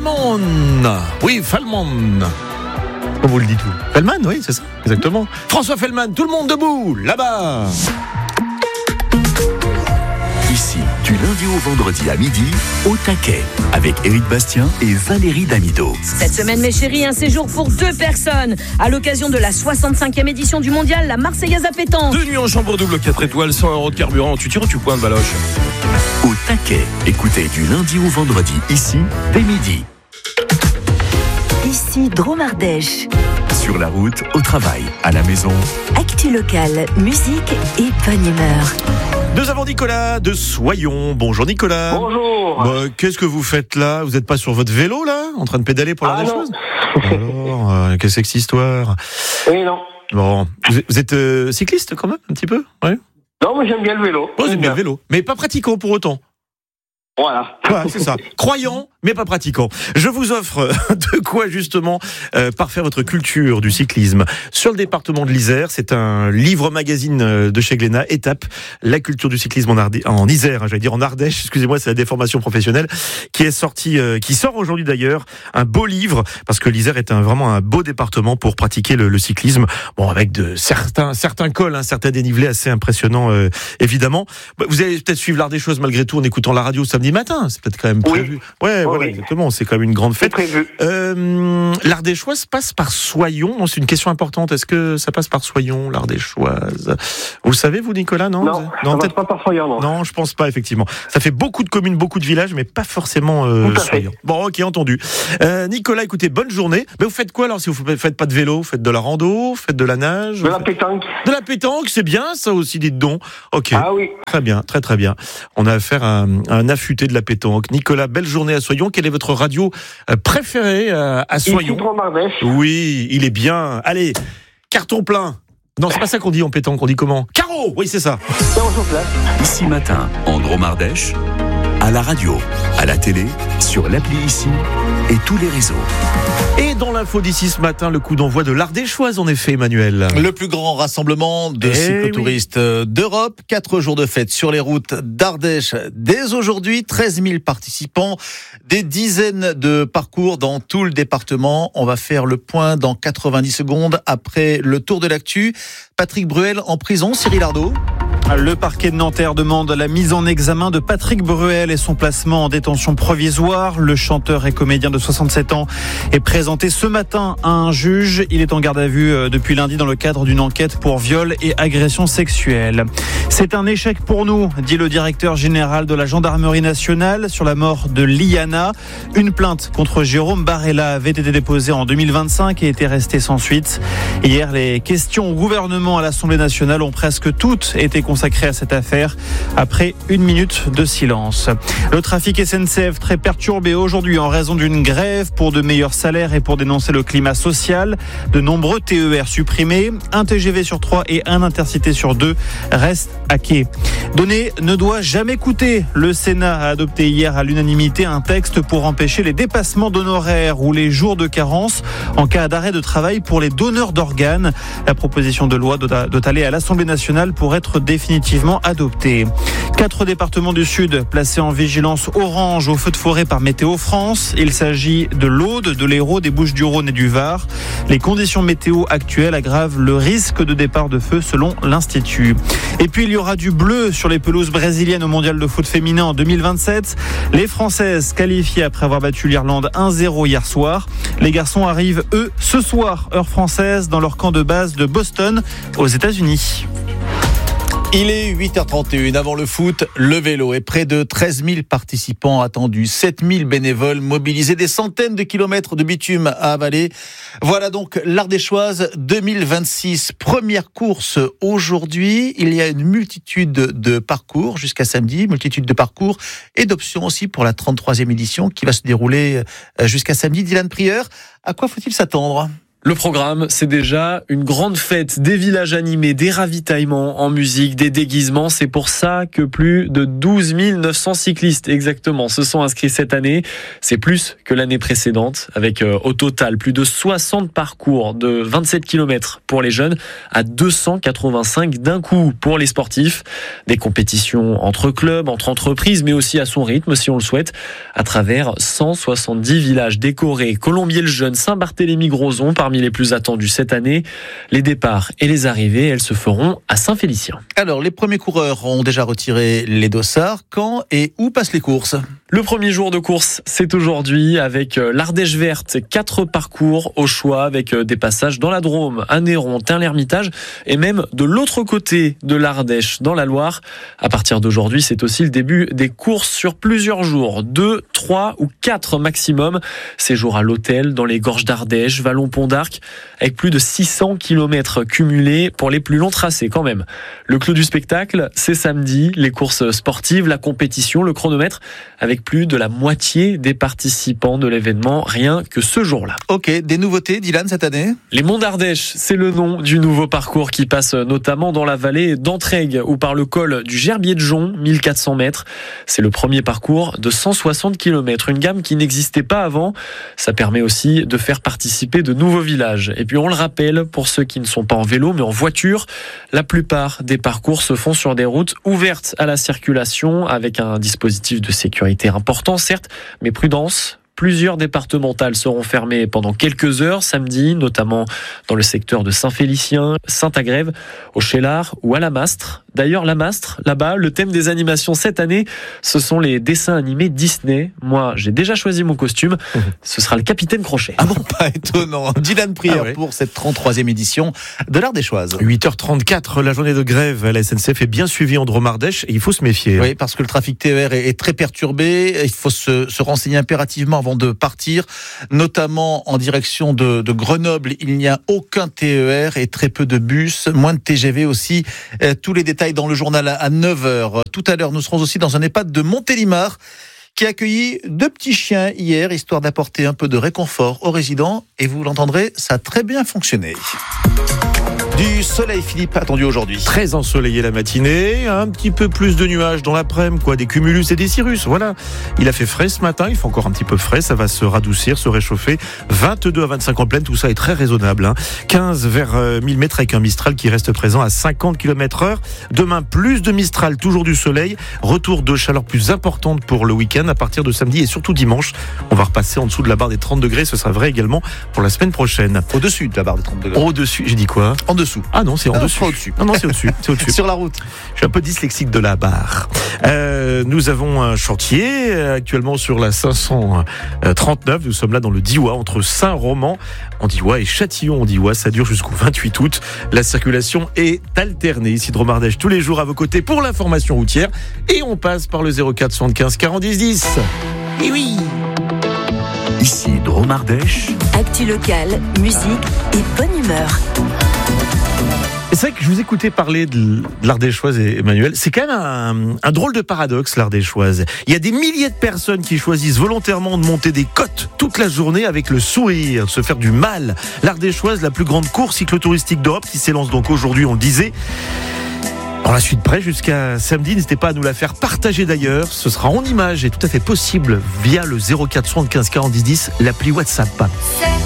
Falmon. Oui, Falmon. Comment vous le dites, vous? Fellman, oui, c'est ça, exactement. François Fellman, tout le monde debout, là-bas. Ici, du lundi au vendredi à midi, au taquet, avec Éric Bastien et Valérie Damido. Cette semaine, mes chéris, un séjour pour 2 personnes. À l'occasion de la 65e édition du mondial, la Marseillaise à pétanque. 2 nuits en chambre double 4 étoiles, 100 € de carburant. Tu tires ou tu pointes, Valoche? Au taquet, écoutez du lundi au vendredi, ici, dès midi. Ici, Drôme-Ardèche. Sur la route, au travail, à la maison. Actu locale, musique et bonne humeur. Nous avons Nicolas de Soyons. Bonjour Nicolas. Bonjour. Qu'est-ce que vous faites là? Vous n'êtes pas sur votre vélo là, en train de pédaler pour la chose? Alors, qu'est-ce que c'est que cette histoire? Oui, non. Bon, vous êtes cycliste quand même, un petit peu? Ouais. Non, moi j'aime bien le vélo. Oh, j'aime bien le vélo, mais pas pratiquant pour autant. Voilà. Ouais, c'est ça. Croyant, mais pas pratiquant. Je vous offre de quoi justement parfaire votre culture du cyclisme. Sur le département de l'Isère, c'est un livre-magazine de chez Glénat, Étape, la culture du cyclisme en Isère, j'allais dire en Ardèche, excusez-moi, c'est la déformation professionnelle, qui est sorti, qui sort aujourd'hui d'ailleurs, un beau livre, parce que l'Isère est vraiment un beau département pour pratiquer le cyclisme, bon, avec certains cols, certains dénivelés assez impressionnants, évidemment. Vous allez peut-être suivre l'Ardéchoise malgré tout en écoutant la radio samedi matin, c'est peut-être quand même prévu. Oui. Ouais, voilà, Oui. exactement, c'est quand même une grande fête. C'est prévu. L'Ardéchoise passe par Soyons, c'est une question importante. Est-ce que ça passe par Soyons, l'Ardéchoise? Vous le savez, vous, Nicolas, non? Non, ça passe pas par Soyons, non. Non, je pense pas, effectivement. Ça fait beaucoup de communes, beaucoup de villages, mais pas forcément Soyons. Bon, ok, entendu. Nicolas, écoutez, bonne journée. Mais vous faites quoi alors si vous faites pas de vélo? Vous faites de la rando? Vous faites de la nage? De la pétanque. De la pétanque, c'est bien, ça aussi, dites donc. Ok. Ah oui. Très bien, très très bien. On a affaire à un affûté de la pétanque. Nicolas, belle journée à Soyons. Quelle est votre radio préférée à Soyons? Ici, Drôme-Ardèche. Oui, il est bien. Allez, carton plein. Non, c'est pas ça qu'on dit en pétanque, on dit comment? Carreau. Oui, c'est ça. C'est en place. Ici matin, en Drôme-Ardèche, à la radio, à la télé, sur l'appli Ici et tous les réseaux. Et dans l'info d'ici ce matin, le coup d'envoi de l'Ardéchoise, en effet, Emmanuel. Le plus grand rassemblement de cyclotouristes d'Europe. 4 jours de fête sur les routes d'Ardèche. Dès aujourd'hui, 13 000 participants, des dizaines de parcours dans tout le département. On va faire le point dans 90 secondes après le tour de l'actu. Patrick Bruel en prison, Cyril Ardo. Le parquet de Nanterre demande la mise en examen de Patrick Bruel et son placement en détention provisoire. Le chanteur et comédien de 67 ans est présenté ce matin à un juge. Il est en garde à vue depuis lundi dans le cadre d'une enquête pour viol et agression sexuelle. C'est un échec pour nous, dit le directeur général de la gendarmerie nationale sur la mort de Liana. Une plainte contre Jérôme Barella avait été déposée en 2025 et était restée sans suite. Hier, les questions au gouvernement à l'Assemblée nationale ont presque toutes été consacré à cette affaire après 1 minute de silence. Le trafic SNCF très perturbé aujourd'hui en raison d'une grève pour de meilleurs salaires et pour dénoncer le climat social. De nombreux TER supprimés, un TGV sur 3 et un Intercité sur 2 restent à quai. Donner ne doit jamais coûter. Le Sénat a adopté hier à l'unanimité un texte pour empêcher les dépassements d'honoraires ou les jours de carence en cas d'arrêt de travail pour les donneurs d'organes. La proposition de loi doit aller à l'Assemblée nationale pour être définitivement adoptée. 4 départements du Sud placés en vigilance orange au feu de forêt par Météo France. Il s'agit de l'Aude, de l'Hérault, des Bouches-du-Rhône et du Var. Les conditions météo actuelles aggravent le risque de départ de feu selon l'Institut. Et puis il y aura du bleu sur les pelouses brésiliennes au mondial de foot féminin en 2027. Les Françaises qualifiées après avoir battu l'Irlande 1-0 hier soir. Les garçons arrivent, eux, ce soir, heure française, dans leur camp de base de Boston, aux États-Unis. Il est 8h31. Avant le foot, le vélo et près de 13 000 participants attendus, 7 000 bénévoles mobilisés, des centaines de kilomètres de bitume à avaler. Voilà donc l'Ardéchoise 2026. Première course aujourd'hui. Il y a une multitude de parcours jusqu'à samedi, multitude de parcours et d'options aussi pour la 33e édition qui va se dérouler jusqu'à samedi. Dylan Prieur, à quoi faut-il s'attendre ? Le programme, c'est déjà une grande fête, des villages animés, des ravitaillements en musique, des déguisements. C'est pour ça que plus de 12 900 cyclistes exactement se sont inscrits cette année. C'est plus que l'année précédente, avec au total plus de 60 parcours de 27 km pour les jeunes, à 285 d'un coup pour les sportifs. Des compétitions entre clubs, entre entreprises, mais aussi à son rythme si on le souhaite, à travers 170 villages décorés. Colombier-le-Jeune, Saint-Barthélemy-Grozon, parmi les plus attendus cette année. Les départs et les arrivées, elles se feront à Saint-Félicien. Alors, les premiers coureurs ont déjà retiré les dossards. Quand et où passent les courses ? Le premier jour de course, c'est aujourd'hui avec l'Ardèche verte. 4 parcours au choix avec des passages dans la Drôme, à Néron, Tain-l'Hermitage et même de l'autre côté de l'Ardèche, dans la Loire. À partir d'aujourd'hui, c'est aussi le début des courses sur plusieurs jours. 2, 3 ou 4 maximum. Séjour à l'hôtel dans les gorges d'Ardèche, Vallon-Pont d'Arc, avec plus de 600 km cumulés pour les plus longs tracés quand même. Le clou du spectacle, c'est samedi, les courses sportives, la compétition, le chronomètre, avec plus de la moitié des participants de l'événement, rien que ce jour-là. Ok, des nouveautés, Dylan, cette année ? Les Monts d'Ardèche, c'est le nom du nouveau parcours qui passe notamment dans la vallée d'Entraigues ou par le col du Gerbier de Jonc, 1400 mètres. C'est le premier parcours de 160 km, une gamme qui n'existait pas avant. Ça permet aussi de faire participer de nouveaux villages. Et puis on le rappelle, pour ceux qui ne sont pas en vélo mais en voiture, la plupart des parcours se font sur des routes ouvertes à la circulation avec un dispositif de sécurité important, certes, mais prudence. Plusieurs départementales seront fermées pendant quelques heures samedi, notamment dans le secteur de Saint-Félicien, Saint-Agrève, au Cheylard ou à la Mastre. D'ailleurs, la Mastre, là-bas, le thème des animations cette année, ce sont les dessins animés Disney. Moi, j'ai déjà choisi mon costume. Ce sera le Capitaine Crochet. Ah bon, pas étonnant. Dylan Prieur pour cette 33e édition de l'Ardéchoise. 8h34, la journée de grève à la SNCF est bien suivie en Drôme-Ardèche et il faut se méfier. Oui, parce que le trafic TER est très perturbé. Il faut se renseigner impérativement avant de partir, notamment en direction de Grenoble. Il n'y a aucun TER et très peu de bus, moins de TGV aussi. Tous les détails dans le journal à 9h. Tout à l'heure, nous serons aussi dans un EHPAD de Montélimar qui a accueilli 2 petits chiens hier, histoire d'apporter un peu de réconfort aux résidents. Et vous l'entendrez, ça a très bien fonctionné. Du soleil, Philippe, attendu aujourd'hui. Très ensoleillé la matinée, un petit peu plus de nuages dans l'après-midi, des cumulus et des cirrus, voilà. Il a fait frais ce matin, il fait encore un petit peu frais, ça va se radoucir, se réchauffer. 22 à 25 en pleine, tout ça est très raisonnable. 15 vers 1000 mètres avec un Mistral qui reste présent à 50 km/h. Demain, plus de Mistral, toujours du soleil. Retour de chaleur plus importante pour le week-end à partir de samedi et surtout dimanche. On va repasser en dessous de la barre des 30 degrés, ce sera vrai également pour la semaine prochaine. Au-dessus de la barre des 30 degrés. Au-dessus, j'ai dit quoi ? En dessous. Ah non, c'est en dessous. Au-dessus. Non, c'est au-dessus. C'est au-dessus. Sur la route. Je suis un peu dyslexique de la barre. Nous avons un chantier actuellement sur la 539. Nous sommes là dans le Diois, entre Saint-Roman en Diois et Châtillon en Diois. Ça dure jusqu'au 28 août. La circulation est alternée ici de Drôme-Ardèche tous les jours à vos côtés pour l'information routière. Et on passe par le 04 75 40 10 10. Et oui. Ici Drôme-Ardèche. Actu locale, musique et bonne humeur. C'est vrai que je vous écoutais parler de l'Ardéchoise, Emmanuel. C'est quand même un drôle de paradoxe, l'Ardéchoise. Il y a des milliers de personnes qui choisissent volontairement de monter des côtes toute la journée avec le sourire, de se faire du mal. L'Ardéchoise, la plus grande course cyclotouristique d'Europe, qui s'élance donc aujourd'hui, on le disait. Dans la suite près jusqu'à samedi, n'hésitez pas à nous la faire partager d'ailleurs. Ce sera en images et tout à fait possible via le 04 75 40 10 10, l'appli WhatsApp.